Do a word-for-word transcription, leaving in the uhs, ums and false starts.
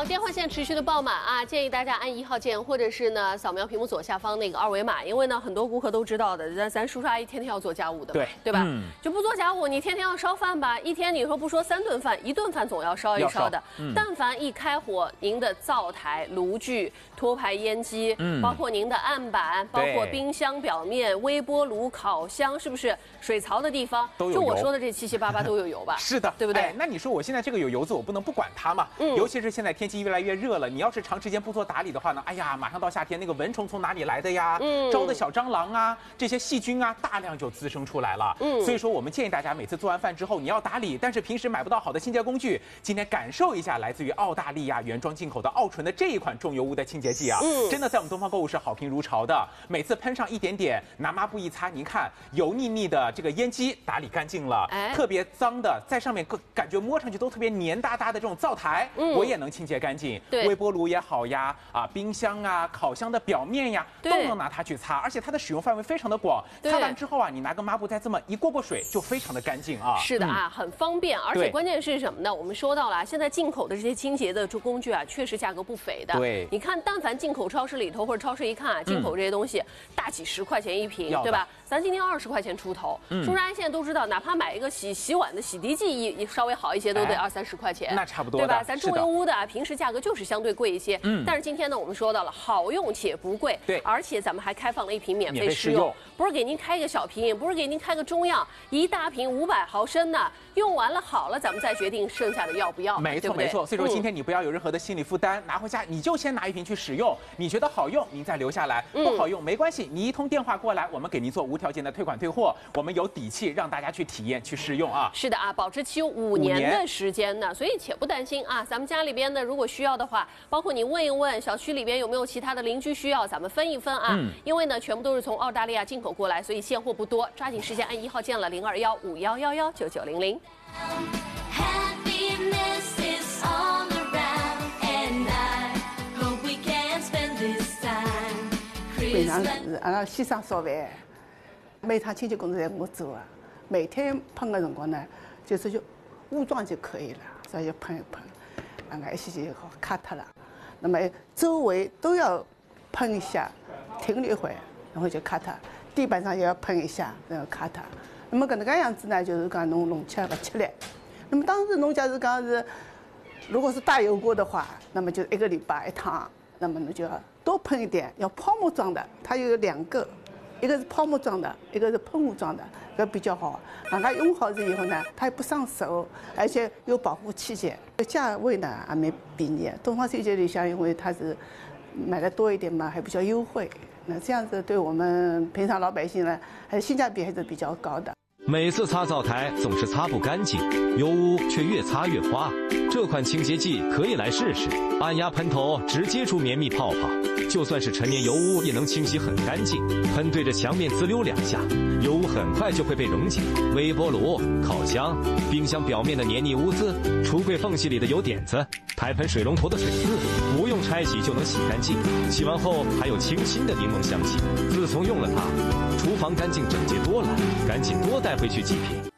电话线持续的爆满啊！建议大家按一号键，或者是呢扫描屏幕左下方那个二维码，因为呢很多顾客都知道的，咱咱叔叔阿姨天天要做家务的， 对对吧？ 嗯、 就不做家务，你天天要烧饭吧？一天你说不说三顿饭，一顿饭总要烧一烧的。嗯、但凡一开火，您的灶台、炉具、托盘、烟机，嗯、包括您的案板，包括冰箱表面、微波炉、烤箱，是不是水槽的地方， 都有就我说的这七七八八都有油吧？ 是的， 对不对？ 哎，那你说我现在这个有油渍，我不能不管它嘛？嗯，尤其是现在天气越来越热了，你要是长时间不做打理的话呢，哎呀，马上到夏天，那个蚊虫从哪里来的呀？嗯，招的小蟑螂啊，这些细菌啊，大量就滋生出来了。嗯，所以说我们建议大家每次做完饭之后，你要打理，但是平时买不到好的清洁工具，今天感受一下来自于澳大利亚原装进口的奥纯的这一款重油污的清洁剂啊，嗯，真的在我们东方购物是好评如潮的。每次喷上一点点，拿抹布一擦，您看油腻腻的这个烟机打理干净了，哎，特别脏的在上面感觉摸上去都特别黏哒哒的这种灶台，嗯，我也能清洁干净。对，微波炉也好呀，啊，冰箱啊、烤箱的表面呀，都能拿它去擦，而且它的使用范围非常的广。擦完之后啊，你拿个抹布再这么一过过水，就非常的干净啊。 是的啊，嗯、很方便，而且关键是什么呢？我们说到了，现在进口的这些清洁的这工具啊，确实价格不菲的。对，你看，但凡进口超市里头或者超市一看啊，进口这些东西、嗯、大几十块钱一瓶，对吧？咱今天二十块钱出头，嗯，叔叔阿姨现在都知道，哪怕买一个洗洗碗的洗涤剂一稍微好一些，都得二三十块钱， 那差不多， 对吧？咱重油污的啊，平时价格就是相对贵一些。嗯，但是今天呢，我们说到了好用且不贵，对，而且咱们还开放了一瓶免费试用，不是给您开个小瓶，不是给您开个中样，一大瓶五百毫升的，用完了好了，咱们再决定剩下的要不要。 没错没错，所以说今天你不要有任何的心理负担，拿回家你就先拿一瓶去使用，你觉得好用，您再留下来；不好用没关系，你一通电话过来，我们给您做无条件的退款退货，我们有底气让大家去体验去试用啊。 是的啊，保质期有五年的时间呢，所以且不担心啊。咱们家里边呢，如果需要的话，包括你问一问小区里边有没有其他的邻居需要，咱们分一分啊。嗯、因为呢，全部都是从澳大利亚进口过来，所以现货不多，抓紧时间按一号键了，零二幺五幺幺幺九九零零。 平常是阿拉先生烧饭，每趟清洁工作侪我做啊。每天喷的辰光呢，就是就污状就可以了，所以就喷一喷，啊，那一些就好卡脱了。那么周围都要喷一下，停了一会，然后就卡脱。地板上也要喷一下，然后卡脱。那么搿能介样子呢，就是讲侬弄起来勿吃力。那么当时侬假如讲是，如果是大油锅的话，那么就一个礼拜一趟，那么侬就要多喷一点，要泡沫状的，它有两个，一个是泡沫状的，一个是喷雾状的，搿比较好。人家用好了以后呢，它也不伤手，而且有保护器械，价位呢还蛮便宜。东方水洁里向，因为它是买的多一点嘛，还比较优惠。那这样子对我们平常老百姓呢，还是性价比还是比较高的。 每次擦灶台总是擦不干净，油污却越擦越花。这款清洁剂可以来试试，按压喷头直接出绵密泡泡，就算是陈年油污也能清洗很干净。喷对着墙面滋溜两下，油污很快就会被溶解。微波炉、烤箱、冰箱表面的黏腻污渍，橱柜缝隙里的油点子，台盆水龙头的水渍，不用拆洗就能洗干净。洗完后还有清新的柠檬香气。自从用了它，厨房干净整洁多了，赶紧多带回去几瓶。